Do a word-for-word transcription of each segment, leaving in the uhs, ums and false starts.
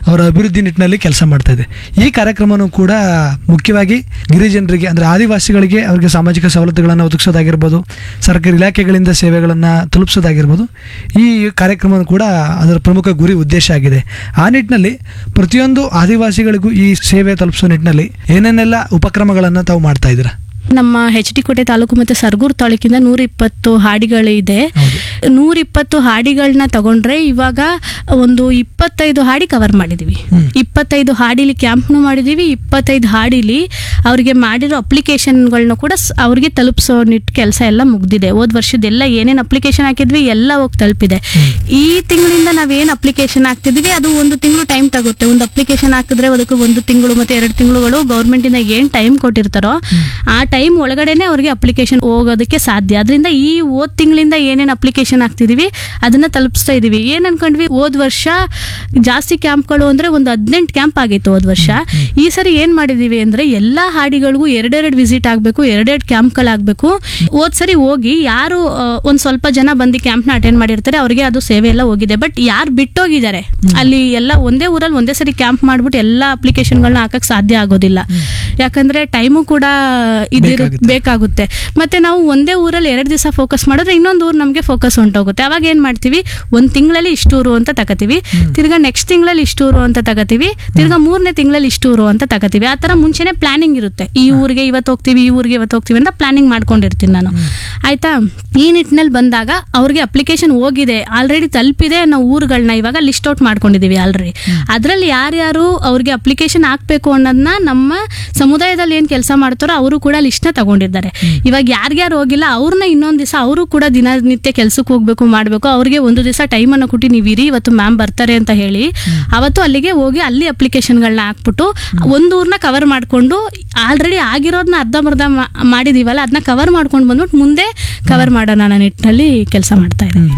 ಅವರ ಅಭಿವೃದ್ಧಿ ನಿಟ್ಟಿನಲ್ಲಿ ಕೆಲಸ ಮಾಡ್ತಾ ಇದೆ. ಈ ಕಾರ್ಯಕ್ರಮನೂ ಕೂಡ ಮುಖ್ಯವಾಗಿ ಗಿರಿಜನರಿಗೆ ಅಂದರೆ ಆದಿವಾಸಿಗಳಿಗೆ ಅವರಿಗೆ ಸಾಮಾಜಿಕ ಸವಲತ್ತುಗಳನ್ನು ಒದಗಿಸೋದಾಗಿರ್ಬೋದು, ಸರ್ಕಾರಿ ಇಲಾಖೆಗಳಿಂದ ಸೇವೆಗಳನ್ನು ತಲುಪಿಸೋದಾಗಿರ್ಬೋದು, ಈ ಕಾರ್ಯಕ್ರಮ ಕೂಡ ಅದರ ಪ್ರಮುಖ ಗುರಿ ಉದ್ದೇಶ ಆಗಿದೆ. ಆ ನಿಟ್ಟಿನಲ್ಲಿ ಪ್ರತಿಯೊಂದು ಆದಿವಾಸಿಗಳಿಗೂ ಈ ಸೇವೆ ತಲುಪಿಸೋ ನಿಟ್ಟಿನಲ್ಲಿ ಏನೇನೆಲ್ಲ ಉಪಕ್ರಮಗಳನ್ನು ತಾವು ಮಾಡ್ತಾ ಇದ್ದೀರಾ? ನಮ್ಮ ಹೆಚ್ ಡಿ ಕೋಟೆ ತಾಲೂಕು ಮತ್ತೆ ಸರಗೂರು ತಾಲೂಕಿಂದ ನೂರ ಇಪ್ಪತ್ತು ಹಾಡಿಗಳಿದೆ. ನೂರ ಇಪ್ಪತ್ತು ಹಾಡಿಗಳನ್ನ ತಗೊಂಡ್ರೆ ಇವಾಗ ಒಂದು ಇಪ್ಪತ್ತೈದು ಹಾಡಿ ಕವರ್ ಮಾಡಿದೀವಿ. ಇಪ್ಪತ್ತೈದು ಹಾಡಿಲಿ ಕ್ಯಾಂಪ್ನು ಮಾಡಿದೀವಿ. ಇಪ್ಪತ್ತೈದು ಹಾಡಿಲಿ ಅವ್ರಿಗೆ ಮಾಡಿರೋ ಅಪ್ಲಿಕೇಶನ್ಗಳನ್ನ ಕೂಡ ಅವ್ರಿಗೆ ತಲುಪಿಸೋ ನಿಟ್ಟು ಕೆಲಸ ಎಲ್ಲ ಮುಗ್ದಿದೆ. ಹೋದ್ ವರ್ಷದೆಲ್ಲ ಏನೇನು ಅಪ್ಲಿಕೇಶನ್ ಹಾಕಿದ್ವಿ ಎಲ್ಲ ಹೋಗಿ ತಲುಪಿದೆ. ಈ ತಿಂಗಳಿಂದ ನಾವೇನು ಅಪ್ಲಿಕೇಶನ್ ಹಾಕ್ತಿದ್ವಿ ಅದು ಒಂದು ತಿಂಗಳು ಟೈಮ್ ತಗುತ್ತೆ. ಒಂದು ಅಪ್ಲಿಕೇಶನ್ ಹಾಕಿದ್ರೆ ಅದಕ್ಕೆ ಒಂದು ತಿಂಗಳು ಮತ್ತೆ ಎರಡು ತಿಂಗಳುಗಳು ಗೌರ್ಮೆಂಟ್ ಇಂದ ಏನ್ ಟೈಮ್ ಕೊಟ್ಟಿರ್ತಾರೋ ಆ ಟೈಮ್ ಒಳಗಡೆನೆ ಅವ್ರಿಗೆ ಅಪ್ಲಿಕೇಶನ್ ಹೋಗೋದಕ್ಕೆ ಸಾಧ್ಯ. ಅದರಿಂದ ಈ ಓದ್ ತಿಂಗಳಿಂದ ಏನೇನು ಅಪ್ಲಿಕೇಶನ್ ಹಾಕ್ತಿದೀವಿ ಅದನ್ನ ತಲುಪಿಸ್ತಾ ಇದೀವಿ. ಏನ್ ಅನ್ಕೊಂಡ್ವಿ, ಹೋದ್ ವರ್ಷ ಜಾಸ್ತಿ ಕ್ಯಾಂಪ್ಗಳು ಅಂದ್ರೆ ಒಂದು ಹದಿನೆಂಟು ಕ್ಯಾಂಪ್ ಆಗಿತ್ತು ಹೋದ್ ವರ್ಷ. ಈ ಸರಿ ಏನ್ ಮಾಡಿದೀವಿ ಅಂದ್ರೆ ಎಲ್ಲಾ ಹಾಡಿಗಳಿಗೂ ಎರಡೆರಡು ವಿಸಿಟ್ ಆಗ್ಬೇಕು, ಎರಡೆರಡು ಕ್ಯಾಂಪ್ಗಳಾಗಬೇಕು. ಹೋದ್ ಸರಿ ಹೋಗಿ ಯಾರು ಒಂದ್ ಸ್ವಲ್ಪ ಜನ ಬಂದು ಕ್ಯಾಂಪ್ ನ ಅಟೆಂಡ್ ಮಾಡಿರ್ತಾರೆ ಅವ್ರಿಗೆ ಅದು ಸೇವೆ ಎಲ್ಲ ಹೋಗಿದೆ. ಬಟ್ ಯಾರು ಬಿಟ್ಟೋಗಿದ್ದಾರೆ ಅಲ್ಲಿ ಎಲ್ಲ ಒಂದೇ ಊರಲ್ಲಿ ಒಂದೇ ಸರಿ ಕ್ಯಾಂಪ್ ಮಾಡ್ಬಿಟ್ಟು ಎಲ್ಲಾ ಅಪ್ಲಿಕೇಶನ್ಗಳನ್ನ ಹಾಕಕ್ ಸಾಧ್ಯ ಆಗೋದಿಲ್ಲ. ಯಾಕಂದ್ರೆ ಟೈಮು ಕೂಡ ಇದಿರು ಬೇಕಾಗುತ್ತೆ. ಮತ್ತೆ ನಾವು ಒಂದೇ ಊರಲ್ಲಿ ಎರಡು ದಿವಸ ಫೋಕಸ್ ಮಾಡಿದ್ರೆ ಇನ್ನೊಂದು ಊರು ನಮಗೆ ಫೋಕಸ್ ಹೊಂಟೋಗುತ್ತೆ. ಅವಾಗ ಏನ್ ಮಾಡ್ತೀವಿ, ಒಂದ್ ತಿಂಗಳಲ್ಲಿ ಇಷ್ಟೂರು ಅಂತ ತಗೋತೀವಿ, ತಿರ್ಗಾ ನೆಕ್ಸ್ಟ್ ತಿಂಗಳಲ್ಲಿ ಇಷ್ಟೂರು ಅಂತ ತಗೋತೀವಿ, ತಿರ್ಗಾ ಮೂರನೇ ತಿಂಗಳಲ್ಲಿ ಇಷ್ಟೂರು ಅಂತ ತಗೋತೀವಿ. ಆ ತರ ಮುಂಚೆನೆ ಪ್ಲಾನಿಂಗ್ ಇರುತ್ತೆ. ಈ ಊರಿಗೆ ಇವತ್ತು ಹೋಗ್ತೀವಿ, ಈ ಊರಿಗೆ ಇವತ್ತು ಹೋಗ್ತೀವಿ ಅಂತ ಪ್ಲಾನಿಂಗ್ ಮಾಡ್ಕೊಂಡಿರ್ತೀನಿ ನಾನು. ಆಯ್ತಾ, ಈ ನಿಟ್ಟಿನಲ್ಲಿ ಬಂದಾಗ ಅವ್ರಿಗೆ ಅಪ್ಲಿಕೇಶನ್ ಹೋಗಿದೆ, ಆಲ್ರೆಡಿ ತಲುಪಿದೆ ಅನ್ನೋ ಊರುಗಳನ್ನ ಇವಾಗ ಲಿಸ್ಟ್ ಔಟ್ ಮಾಡ್ಕೊಂಡಿದೀವಿ ಆಲ್ರೆಡಿ. ಅದ್ರಲ್ಲಿ ಯಾರ್ಯಾರು ಅವ್ರಿಗೆ ಅಪ್ಲಿಕೇಶನ್ ಹಾಕ್ಬೇಕು ಅನ್ನೋದನ್ನ ನಮ್ಮ ಸಮುದಾಯದಲ್ಲಿ ಏನ್ ಕೆಲಸ ಮಾಡ್ತಾರೋ ಅವರು ಕೂಡ ಲಿಸ್ಟ್ ನ ತಗೊಂಡಿದ್ದಾರೆ. ಇವಾಗ ಯಾರ್ಯಾರು ಹೋಗಿಲ್ಲ ಅವ್ರನ್ನ ಇನ್ನೊಂದ್ ದಿವಸ ಅವರು ಕೂಡ ದಿನನಿತ್ಯ ಕೆಲ್ಸಕ್ಕೆ ಹೋಗ್ಬೇಕು ಮಾಡ್ಬೇಕು, ಅವ್ರಿಗೆ ಒಂದು ದಿವಸ ಟೈಮ್ ಅನ್ನು ಕೊಟ್ಟು ನೀವು ಇರಿ ಇವತ್ತು ಮ್ಯಾಮ್ ಬರ್ತಾರೆ ಅಂತ ಹೇಳಿ ಅವತ್ತು ಅಲ್ಲಿಗೆ ಹೋಗಿ ಅಲ್ಲಿ ಅಪ್ಲಿಕೇಶನ್ಗಳನ್ನ ಹಾಕ್ಬಿಟ್ಟು ಒಂದು ಊರ್ನ ಕವರ್ ಮಾಡ್ಕೊಂಡು ಆಲ್ರೆಡಿ ಆಗಿರೋದನ್ನ ಅರ್ಧಂಬರ್ಧ ಮಾಡಿದೀವಲ್ಲ ಅದನ್ನ ಕವರ್ ಮಾಡ್ಕೊಂಡು ಬಂದ್ಬಿಟ್ಟು ಮುಂದೆ ಕವರ್ ಮಾಡೋಣ ಅನ್ನೋ ನಿಟ್ಟಿನಲ್ಲಿ ಕೆಲಸ ಮಾಡ್ತಾ ಇದ್ದೀನಿ.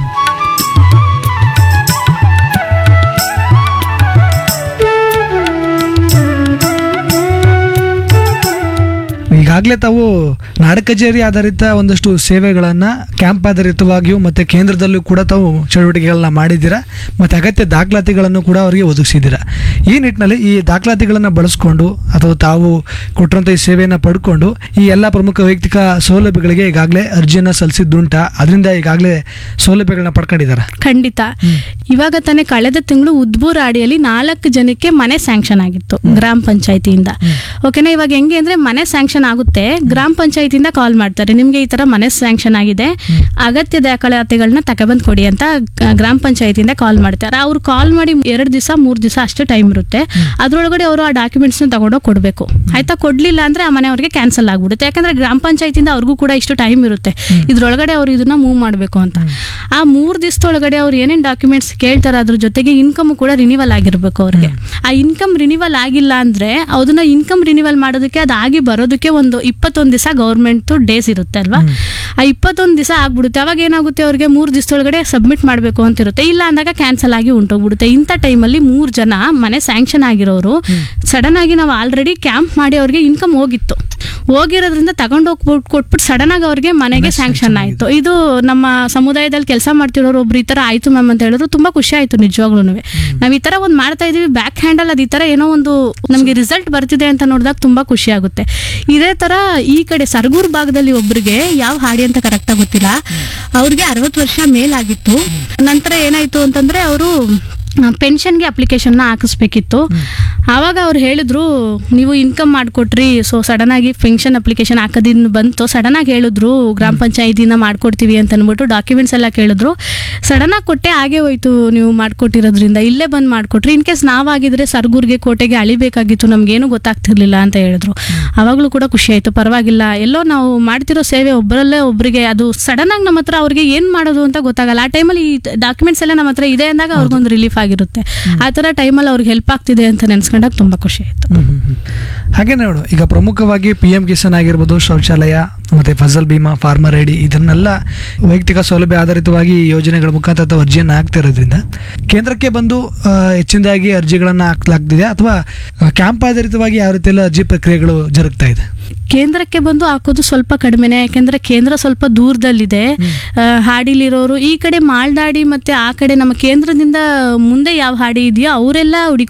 ಈಗಾಗಲೇ ತಾವು ನಾಡ ಕಚೇರಿ ಆಧಾರಿತ ಒಂದಷ್ಟು ಸೇವೆಗಳನ್ನು ಕ್ಯಾಂಪ್ ಆಧಾರಿತವಾಗಿಯೂ ಮತ್ತು ಕೇಂದ್ರದಲ್ಲೂ ಕೂಡ ತಾವು ಚಟುವಟಿಕೆಗಳನ್ನ ಮಾಡಿದ್ದೀರಾ ಮತ್ತು ಅಗತ್ಯ ದಾಖಲಾತಿಗಳನ್ನು ಕೂಡ ಅವರಿಗೆ ಒದಗಿಸಿದ್ದೀರಾ. ಈ ನಿಟ್ಟಿನಲ್ಲಿ ಈ ದಾಖಲಾತಿಗಳನ್ನು ಬಳಸ್ಕೊಂಡು ಅಥವಾ ತಾವು ಕೊಟ್ಟಿರುವಂಥ ಈ ಸೇವೆಯನ್ನು ಪಡ್ಕೊಂಡು ಈ ಎಲ್ಲ ಪ್ರಮುಖ ವೈಯಕ್ತಿಕ ಸೌಲಭ್ಯಗಳಿಗೆ ಈಗಾಗಲೇ ಅರ್ಜಿಯನ್ನು ಸಲ್ಲಿಸಿದ್ದುಂಟ, ಅದರಿಂದ ಈಗಾಗಲೇ ಸೌಲಭ್ಯಗಳನ್ನ ಪಡ್ಕೊಂಡಿದ್ದಾರೆ? ಖಂಡಿತ. ಇವಾಗ ತಾನೇ ಕಳೆದ ತಿಂಗಳು ಉದ್ಬೂರು ಅಡಿಯಲ್ಲಿ ನಾಲ್ಕು ಜನಕ್ಕೆ ಮನೆ ಸ್ಯಾಂಕ್ಷನ್ ಆಗಿತ್ತು ಗ್ರಾಮ ಪಂಚಾಯತಿಯಿಂದ. ಓಕೆನಾ, ಇವಾಗ ಹೆಂಗೆ ಅಂದ್ರೆ ಮನೆ ಸ್ಯಾಂಕ್ಷನ್ ಆಗುತ್ತೆ, ಗ್ರಾಮ ಪಂಚಾಯತಿಯಿಂದ ಕಾಲ್ ಮಾಡ್ತಾರೆ, ನಿಮ್ಗೆ ಈ ತರ ಮನೆ ಸ್ಯಾಂಕ್ಷನ್ ಆಗಿದೆ, ಅಗತ್ಯ ದಾಖಲಾತಿಗಳನ್ನ ತಗೊಬಂದ್ ಕೊಡಿ ಅಂತ ಗ್ರಾಮ ಪಂಚಾಯತಿಯಿಂದ ಕಾಲ್ ಮಾಡ್ತಾರೆ. ಅವ್ರು ಕಾಲ್ ಮಾಡಿ ಎರಡು ದಿವಸ ಮೂರ್ ದಿವಸ ಅಷ್ಟೇ ಟೈಮ್ ಇರುತ್ತೆ. ಅದ್ರೊಳಗಡೆ ಅವರು ಆ ಡಾಕ್ಯುಮೆಂಟ್ಸ್ ನ ತಗೊಂಡೋಗಿ ಕೊಡ್ಬೇಕು. ಆಯ್ತಾ, ಕೊಡ್ಲಿಲ್ಲ ಅಂದ್ರೆ ಆ ಮನೆ ಅವ್ರಿಗೆ ಕ್ಯಾನ್ಸಲ್ ಆಗ್ಬಿಡುತ್ತೆ. ಯಾಕಂದ್ರೆ ಗ್ರಾಮ ಪಂಚಾಯತಿಯಿಂದ ಅವ್ರಿಗೂ ಕೂಡ ಇಷ್ಟು ಟೈಮ್ ಇರುತ್ತೆ, ಇದ್ರೊಳಗಡೆ ಅವ್ರು ಇದನ್ನ ಮೂವ್ ಮಾಡ್ಬೇಕು ಅಂತ. ಆ ಮೂರ್ ದಿವಸದೊಳಗಡೆ ಅವ್ರು ಏನೇನ್ ಡಾಕ್ಯುಮೆಂಟ್ಸ್ ಕೇಳ್ತಾರೆ ಅದ್ರ ಜೊತೆಗೆ ಇನ್ಕಮ್ ಕೂಡ ರಿನಿವಲ್ ಆಗಿರ್ಬೇಕು ಅವ್ರಿಗೆ. ಆ ಇನ್ಕಮ್ ರಿನಿವಲ್ ಆಗಿಲ್ಲ ಅಂದ್ರೆ ಅದನ್ನ ಇನ್ಕಮ್ ರಿನಿವಲ್ ಮಾಡೋದಕ್ಕೆ ಅದಾಗಿ ಬರೋದಕ್ಕೆ ಒಂದು ಇಪ್ಪತ್ತೊಂದು ದಿವಸ ಗೌರ್ಮೆಂಟ್ ಡೇಸ್ ಇರುತ್ತೆ ಅಲ್ವಾ. ಆ ಇಪ್ಪತ್ತೊಂದು ದಿವಸ ಆಗ್ಬಿಡುತ್ತೆ. ಅವಾಗ ಏನಾಗುತ್ತೆ, ಅವ್ರಿಗೆ ಮೂರ್ ದಿವಸದೊಳಗಡೆ ಸಬ್ಮಿಟ್ ಮಾಡ್ಬೇಕು ಅಂತ ಇರುತ್ತೆ. ಇಲ್ಲ ಅಂದಾಗ ಕ್ಯಾನ್ಸಲ್ ಆಗಿ ಉಂಟೋಗ್ಬಿಡುತ್ತೆ. ಇಂಥ ಟೈಮಲ್ಲಿ ಮೂರ್ ಜನ ಮನೆ ಸ್ಯಾಂಕ್ಷನ್ ಆಗಿರೋರು ಸಡನ್ ಆಗಿ ನಾವು ಆಲ್ರೆಡಿ ಕ್ಯಾಂಪ್ ಮಾಡಿ ಅವ್ರಿಗೆ ಇನ್ಕಮ್ ಹೋಗಿತ್ತು, ಹೋಗಿರೋದ್ರಿಂದ ತಗೊಂಡೋಗ್ಬಿಟ್ಟು ಕೊಟ್ಬಿಟ್ಟು ಸಡನ್ ಆಗಿ ಅವ್ರಿಗೆ ಮನೆಗೆ ಸ್ಯಾಂಕ್ಷನ್ ಆಯ್ತು. ಇದು ನಮ್ಮ ಸಮುದಾಯದಲ್ಲಿ ಕೆಲಸ ಮಾಡ್ತಿರೋರು ಒಬ್ರು ಈ ತರ ಆಯ್ತು ಮ್ಯಾಮ್ ಅಂತ ಹೇಳಿದ್ರು. ತುಂಬಾ ಖುಷಿ ಆಯ್ತು ನಿಜವಾಗ್ಲೂ. ನಾವ್ ಈ ತರ ಒಂದ್ ಮಾಡ್ತಾ ಇದೀವಿ, ಬ್ಯಾಕ್ ಹ್ಯಾಂಡಲ್ ಅದ್ ಈ ತರ ಏನೋ ಒಂದು ನಮ್ಗೆ ರಿಸಲ್ಟ್ ಬರ್ತಿದೆ ಅಂತ ನೋಡಿದಾಗ ತುಂಬಾ ಖುಷಿ ಆಗುತ್ತೆ. ಇದೇ ತರ ಈ ಕಡೆ ಸರಗೂರು ಭಾಗದಲ್ಲಿ ಒಬ್ರಿಗೆ ಯಾವ ಹಾಡಿ ಅಂತ ಕರೆಕ್ಟ್ ಆಗಿ ಗೊತ್ತಿಲ್ಲ, ಅವ್ರಿಗೆ ಅರವತ್ತು ವರ್ಷ ಮೇಲಾಗಿತ್ತು. ನಂತರ ಏನಾಯ್ತು ಅಂತಂದ್ರೆ ಅವರು ಪೆನ್ಷನ್ಗೆ ಅಪ್ಲಿಕೇಶನ್ ನ ಹಾಕಿಸ್ಬೇಕಿತ್ತು. ಆವಾಗ ಅವ್ರು ಹೇಳಿದ್ರು ನೀವು ಇನ್ಕಮ್ ಮಾಡ್ಕೊಟ್ರಿ, ಸೊ ಸಡನ್ ಆಗಿ ಪೆನ್ಷನ್ ಅಪ್ಲಿಕೇಶನ್ ಹಾಕೋದಿನ್ ಬಂತು. ಸಡನ್ ಆಗಿ ಹೇಳಿದ್ರು ಗ್ರಾಮ ಪಂಚಾಯತಿನ ಮಾಡ್ಕೊಡ್ತೀವಿ ಅಂತ ಅಂದ್ಬಿಟ್ಟು ಡಾಕ್ಯುಮೆಂಟ್ಸ್ ಎಲ್ಲ ಕೇಳಿದ್ರು. ಸಡನ್ ಆಗಿ ಕೊಟ್ಟೆ ಹಾಗೆ ಹೋಯ್ತು, ನೀವು ಮಾಡ್ಕೊಟ್ಟಿರೋದ್ರಿಂದ ಇಲ್ಲೇ ಬಂದು ಮಾಡ್ಕೊಟ್ರಿ. ಇನ್ ಕೇಸ್ ನಾವಾಗಿದ್ರೆ ಸರ್ಗೂರ್ಗೆ ಕೋಟೆಗೆ ಅಳಿಬೇಕಾಗಿತ್ತು, ನಮ್ಗೇನು ಗೊತ್ತಾಗ್ತಿರ್ಲಿಲ್ಲ ಅಂತ ಹೇಳಿದ್ರು. ಅವಾಗ್ಲೂ ಕೂಡ ಖುಷಿ ಆಯ್ತು, ಪರವಾಗಿಲ್ಲ, ಎಲ್ಲೋ ನಾವು ಮಾಡ್ತಿರೋ ಸೇವೆ ಒಬ್ಬರಲ್ಲೇ ಒಬ್ಬರಿಗೆ ಅದು ಸಡನ್ ಆಗಿ ನಮ್ಮ ಹತ್ರ ಅವ್ರಿಗೆ ಏನ್ ಮಾಡೋದು ಅಂತ ಗೊತ್ತಾಗಲ್ಲ. ಆ ಟೈಮಲ್ಲಿ ಈ ಡಾಕ್ಯುಮೆಂಟ್ಸ್ ಎಲ್ಲ ನಮ್ಮ ಹತ್ರ ಇದೆ ಅಂದಾಗ ಅವ್ರಿಗೊಂದು ರಿಲೀಫ್ ಆಗಿರುತ್ತೆ. ಆ ತರ ಟೈಮಲ್ಲಿ ಅವ್ರಿಗೆ ಹೆಲ್ಪ್ ಆಗ್ತಿದೆ ಅಂತ ನೆನ್ಸ್ಕೊಂಡಾಗ ತುಂಬಾ ಖುಷಿ ಆಯ್ತು. ಹಾಗೆ ನೋಡು, ಈಗ ಪ್ರಮುಖವಾಗಿ ಪಿ ಎಂ ಕಿಸಾನ್ ಆಗಿರ್ಬೋದು, ಶೌಚಾಲಯ ಮತ್ತೆ ಫಸಲ್ ಬಿಮಾ, ಫಾರ್ಮರ್ ಐಡಿ, ಇದನ್ನೆಲ್ಲ ವೈಯಕ್ತಿಕ ಸೌಲಭ್ಯ ಆಧಾರಿತವಾಗಿ ಯೋಜನೆಗಳ ಮುಖಾಂತರ ಅಥವಾ ಅರ್ಜಿಯನ್ನು ಹಾಕ್ತಿರೋದ್ರಿಂದ ಕೇಂದ್ರಕ್ಕೆ ಬಂದು ಹೆಚ್ಚಿನದಾಗಿ ಅರ್ಜಿಗಳನ್ನ ಹಾಕ್ಲಾಗ್ತಿದೆ ಅಥವಾ ಕ್ಯಾಂಪ್ ಆಧಾರಿತವಾಗಿ ಯಾವ ರೀತಿಯೆಲ್ಲ ಅರ್ಜಿ ಪ್ರಕ್ರಿಯೆಗಳು ಜರುಗ್ತಾ ಇದೆ? ಕೇಂದ್ರಕ್ಕೆ ಬಂದು ಹಾಕೋದು ಸ್ವಲ್ಪ ಕಡಿಮೆನೆ, ಯಾಕೆಂದ್ರೆ ಕೇಂದ್ರ ಸ್ವಲ್ಪ ದೂರದಲ್ಲಿದೆ. ಹಾಡಿಲಿರೋರು ಈ ಕಡೆ ಮಾಲ್ದಾಡಿ ಮತ್ತೆ ಆ ಕಡೆ ನಮ್ಮ ಕೇಂದ್ರದಿಂದ ಮುಂದೆ ಯಾವ ಹಾಡಿ ಇದೆಯೋ ಅವರೆಲ್ಲ